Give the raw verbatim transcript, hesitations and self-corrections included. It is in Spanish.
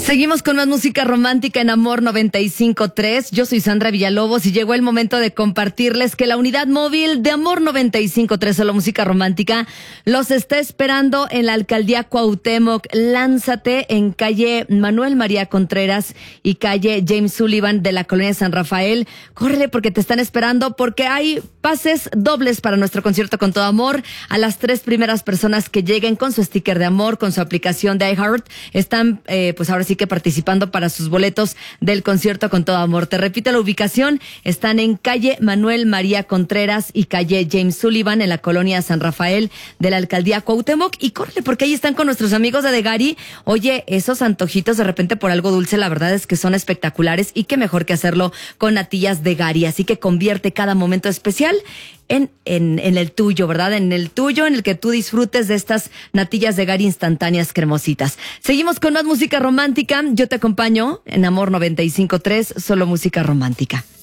Seguimos con más música romántica en Amor noventa y cinco punto tres. Yo soy Sandra Villalobos y llegó el momento de compartirles que la unidad móvil de Amor noventa y cinco punto tres, solo música romántica, los está esperando en la alcaldía Cuauhtémoc. Lánzate en calle Manuel María Contreras y calle James Sullivan de la colonia San Rafael. Córrele porque te están esperando, porque hay pases dobles para nuestro concierto con todo amor. A las tres primeras personas que lleguen con su sticker de amor, con su aplicación de iHeart, están eh, pues ahora sí que participando para sus boletos del concierto con todo amor. Te repito la ubicación, están en calle Manuel María Contreras y calle James Sullivan en la colonia San Rafael de la alcaldía Cuauhtémoc. Y córrele porque ahí están con nuestros amigos de Degari. Oye, esos antojitos de repente por algo dulce, la verdad es que son espectaculares y qué mejor que hacerlo con natillas Degari. Así que convierte cada momento especial En, en, en el tuyo, ¿verdad? En el tuyo, en el que tú disfrutes de estas natillas Degari instantáneas cremositas. Seguimos con más música romántica. Yo te acompaño en Amor noventa y cinco punto tres, solo música romántica.